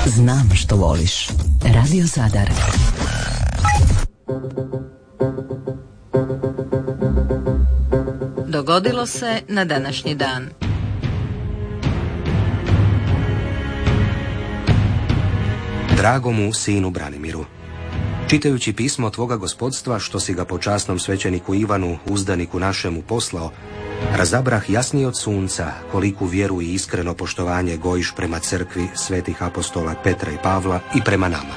Znam što voliš. Radio Zadar. Dogodilo se na današnji dan. Dragomu sinu Branimiru, čitajući pismo tvoga gospodstva, što si ga po časnom svećeniku Ivanu, uzdaniku našemu, poslao, razabrah jasnije od sunca koliku vjeru i iskreno poštovanje gojiš prema crkvi svetih apostola Petra i Pavla i prema nama.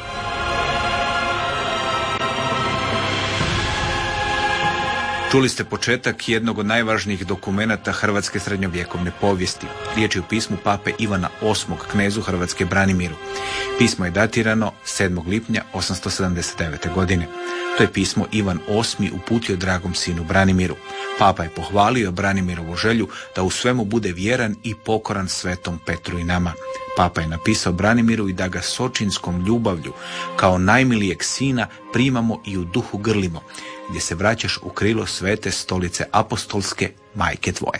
Čuli ste početak jednog od najvažnijih dokumenata hrvatske srednjovjekovne povijesti. Riječ je o pismu pape Ivana VIII knezu Hrvatske Branimiru. Pismo je datirano 7. lipnja 879. godine. To je pismo Ivan VIII uputio dragom sinu Branimiru. Papa je pohvalio Branimirovu želju da u svemu bude vjeran i pokoran svetom Petru i nama. Papa je napisao Branimiru i da ga s očinskom ljubavlju kao najmilijeg sina primamo i u duhu grlimo, gdje se vraćaš u krilo svete stolice apostolske, majke tvoje.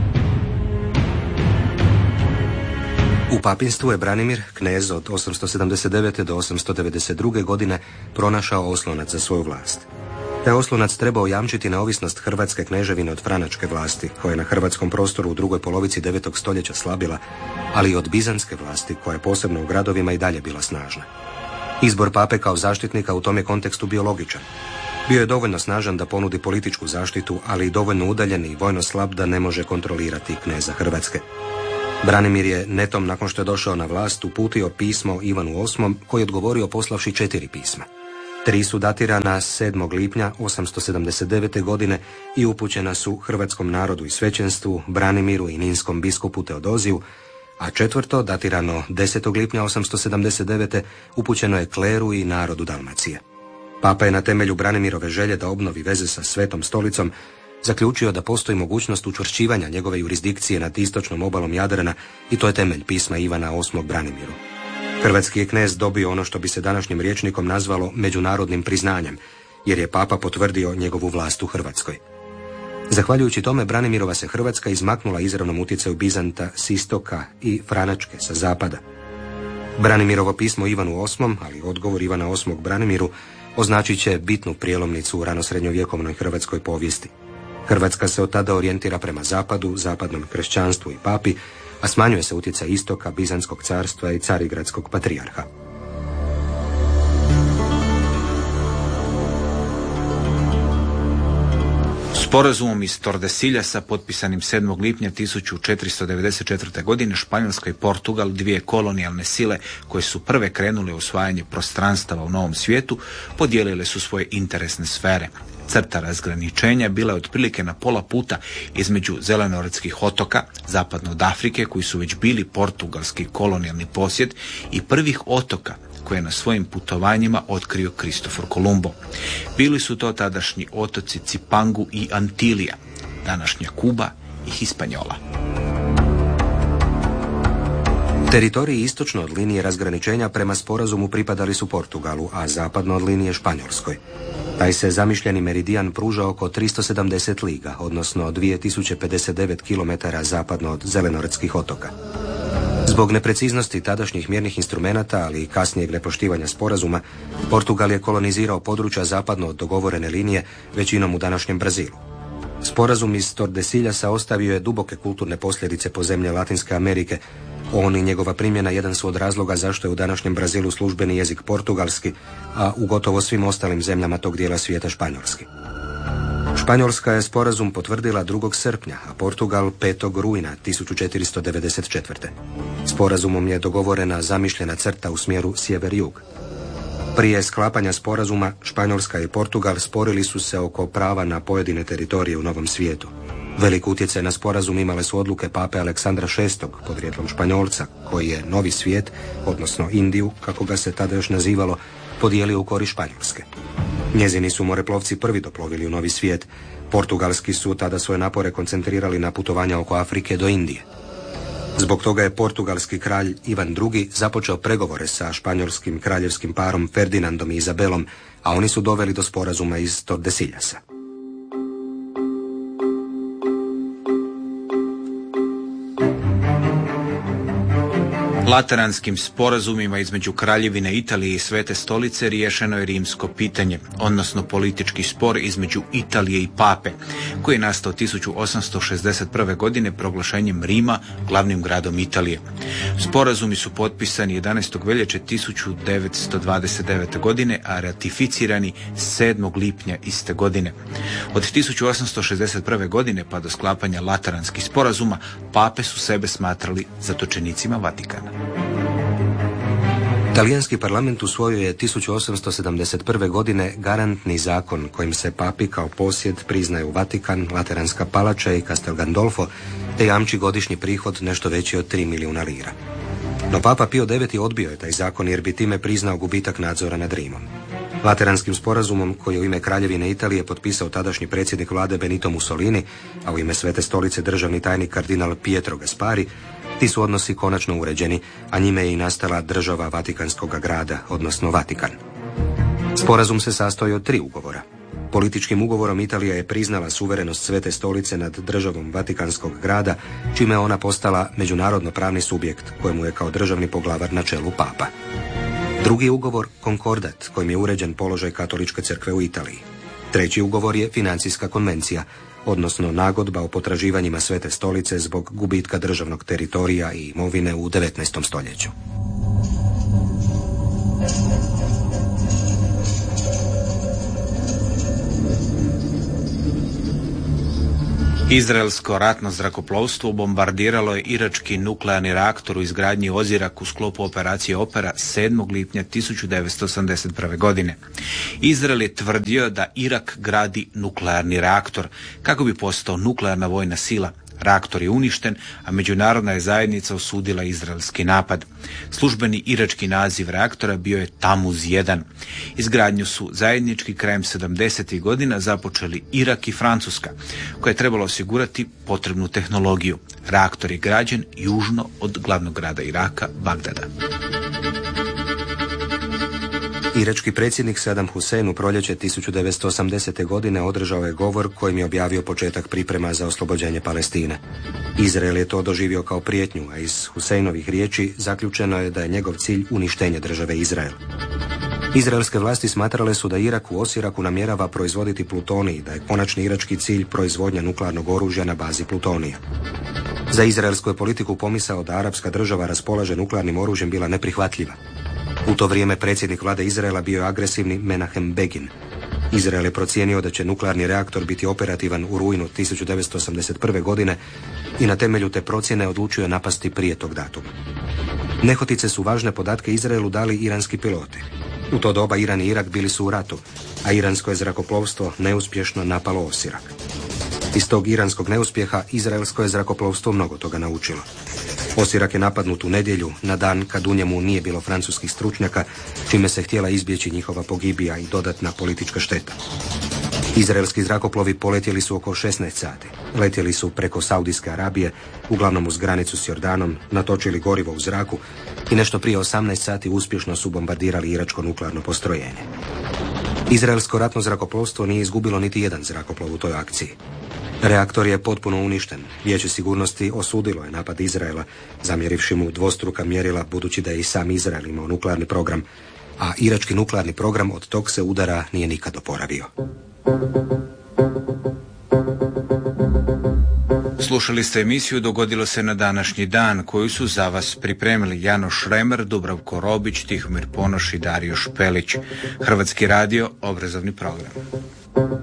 U papinstvu je Branimir, knez od 879. do 892. godine, pronašao oslonac za svoju vlast. Taj oslonac trebao jamčiti neovisnost Hrvatske kneževine od franačke vlasti, koja je na hrvatskom prostoru u drugoj polovici 9. stoljeća slabila, ali i od bizanske vlasti, koja je posebno u gradovima i dalje bila snažna. Izbor pape kao zaštitnika u tom je kontekstu bio logičan. Bio je dovoljno snažan da ponudi političku zaštitu, ali i dovoljno udaljen i vojno slab da ne može kontrolirati kneza Hrvatske. Branimir je netom nakon što je došao na vlast uputio pismo Ivanu VIII, koji je odgovorio poslavši 4 pisma. 3 su datirana 7. lipnja 879. godine i upućena su hrvatskom narodu i svećenstvu, Branimiru i ninskom biskupu Teodoziju, a 4. datirano 10. lipnja 879. upućeno je kleru i narodu Dalmacije. Papa je na temelju Branimirove želje da obnovi veze sa Svetom stolicom zaključio da postoji mogućnost učvršćivanja njegove jurisdikcije nad istočnom obalom Jadrana i to je temelj pisma Ivana VIII Branimiru. Hrvatski je knez dobio ono što bi se današnjim rječnikom nazvalo međunarodnim priznanjem, jer je papa potvrdio njegovu vlast u Hrvatskoj. Zahvaljujući tome Branimirova se Hrvatska izmaknula izravnom utjecaju Bizanta s istoka i Franačke sa zapada. Branimirovo pismo Ivanu VIII, ali odgovor Ivana VIII Branimiru, označit će bitnu prijelomnicu u ranosrednjovjekovnoj hrvatskoj povijesti. Hrvatska se od tada orijentira prema zapadu, zapadnom kršćanstvu i papi, a smanjuje se utjecaj istoka, Bizantskog carstva i Carigradskog patrijarha. Sporazumom iz Tordesiljasa potpisanim 7. lipnja 1494. godine Španjolska i Portugal, dvije kolonijalne sile koje su prve krenule u osvajanje prostranstava u Novom svijetu, podijelile su svoje interesne sfere. Crta razgraničenja bila je otprilike na pola puta između Zelenorodskih otoka, zapadno od Afrike, koji su već bili portugalski kolonijalni posjed, i prvih otoka koje je na svojim putovanjima otkrio Kristofor Kolumbo. Bili su to tadašnji otoci Cipangu i Antilija, današnja Kuba i Hispanjola. Teritoriji istočno od linije razgraničenja prema sporazumu pripadali su Portugalu, a zapadno od linije Španjolskoj. Taj se zamišljeni meridijan pruža oko 370 liga, odnosno 2059 km zapadno od Zelenorodskih otoka. Zbog nepreciznosti tadašnjih mjernih instrumenata, ali i kasnijeg nepoštivanja sporazuma, Portugal je kolonizirao područja zapadno od dogovorene linije, većinom u današnjem Brazilu. Sporazum iz Tordesiljasa ostavio je duboke kulturne posljedice po zemlje Latinske Amerike. On i njegova primjena jedan su od razloga zašto je u današnjem Brazilu službeni jezik portugalski, a u gotovo svim ostalim zemljama tog dijela svijeta španjolski. Španjolska je sporazum potvrdila 2. srpnja, a Portugal 5. rujna 1494. Sporazumom je dogovorena zamišljena crta u smjeru sjever-jug. Prije sklapanja sporazuma, Španjolska i Portugal sporili su se oko prava na pojedine teritorije u Novom svijetu. Velik utjecaj na sporazum imale su odluke pape Aleksandra VI, podrijetlom Španjolca, koji je Novi svijet, odnosno Indiju, kako ga se tada još nazivalo, podijelio u korist Španjolske. Njezini su moreplovci prvi doplovili u Novi svijet. Portugalski su tada svoje napore koncentrirali na putovanja oko Afrike do Indije. Zbog toga je portugalski kralj Ivan II. Započeo pregovore sa španjolskim kraljevskim parom Ferdinandom i Izabelom, a oni su doveli do sporazuma iz Tordesiljasa. Lateranskim sporazumima između Kraljevine Italije i Svete Stolice riješeno je rimsko pitanje, odnosno politički spor između Italije i Pape, koji je nastao 1861. godine proglašenjem Rima glavnim gradom Italije. Sporazumi su potpisani 11. veljače 1929. godine, a ratificirani 7. lipnja iste godine. Od 1861. godine pa do sklapanja Lateranskih sporazuma, pape su sebe smatrali zatočenicima Vatikana. Talijanski parlament usvojio je 1871. godine garantni zakon kojim se papi kao posjed priznaju Vatikan, Lateranska palača i Castel Gandolfo, te jamči godišnji prihod nešto veći od 3 milijuna lira. No papa Pio IX odbio je taj zakon jer bi time priznao gubitak nadzora nad Rimom. Lateranskim sporazumom, koji je u ime Kraljevine Italije potpisao tadašnji predsjednik vlade Benito Mussolini, a u ime Svete Stolice državni tajnik kardinal Pietro Gaspari, ti su odnosi konačno uređeni, a njime je i nastala država Vatikanskog grada, odnosno Vatikan. Sporazum se sastoji od 3 ugovora. Političkim ugovorom Italija je priznala suverenost Svete Stolice nad državom Vatikanskog grada, čime je ona postala međunarodno pravni subjekt, kojemu je kao državni poglavar na čelu papa. Drugi ugovor, konkordat, kojim je uređen položaj katoličke crkve u Italiji. Treći ugovor je financijska konvencija, odnosno nagodba o potraživanjima Svete Stolice zbog gubitka državnog teritorija i imovine u 19. stoljeću. Izraelsko ratno zrakoplovstvo bombardiralo je irački nuklearni reaktor u izgradnji Ozirak u sklopu operacije Opera 7. lipnja 1981. godine. Izrael je tvrdio da Irak gradi nuklearni reaktor kako bi postao nuklearna vojna sila. Reaktor je uništen, a međunarodna je zajednica osudila izraelski napad. Službeni irački naziv reaktora bio je Tamuz 1. Izgradnju su zajednički krajem 70. godina započeli Irak i Francuska, koja je trebala osigurati potrebnu tehnologiju. Reaktor je građen južno od glavnog grada Iraka, Bagdada. Irački predsjednik Saddam Hussein u proljeće 1980. godine održao je govor kojim je objavio početak priprema za oslobođenje Palestine. Izrael je to doživio kao prijetnju, a iz Huseinovih riječi zaključeno je da je njegov cilj uništenje države Izrael. Izraelske vlasti smatrale su da Irak u Osiraku namjerava proizvoditi plutonij i da je konačni irački cilj proizvodnja nuklearnog oružja na bazi plutonija. Za izraelsku je politiku pomisao da arapska država raspolaže nuklearnim oružjem bila neprihvatljiva. U to vrijeme predsjednik vlade Izraela bio je agresivni Menahem Begin. Izrael je procijenio da će nuklearni reaktor biti operativan u rujnu 1981. godine i na temelju te procjene odlučio napasti prije tog datuma. Nehotice su važne podatke Izraelu dali iranski piloti. U to doba Iran i Irak bili su u ratu, a iransko je zrakoplovstvo neuspješno napalo Osirak. Iz tog iranskog neuspjeha izraelsko je zrakoplovstvo mnogo toga naučilo. Osirak je napadnut u nedjelju, na dan kad u njemu nije bilo francuskih stručnjaka, čime se htjela izbjeći njihova pogibija i dodatna politička šteta. Izraelski zrakoplovi poletjeli su oko 16 sati. Letjeli su preko Saudijske Arabije, uglavnom uz granicu s Jordanom, natočili gorivo u zraku i nešto prije 18 sati uspješno su bombardirali iračko nuklearno postrojenje. Izraelsko ratno zrakoplovstvo nije izgubilo niti jedan zrakoplov u toj akciji. Reaktor je potpuno uništen. Vijeće sigurnosti osudilo je napad Izraela, zamjerivši mu dvostruka mjerila budući da je i sam Izrael imao nuklearni program, a irački nuklearni program od tog se udara nije nikad oporavio. Slušali ste emisiju Dogodilo se na današnji dan, koju su za vas pripremili Janoš Šremer, Dubravko Robić, Tihomir Ponoš i Dario Špelić. Hrvatski radio, obrazovni program.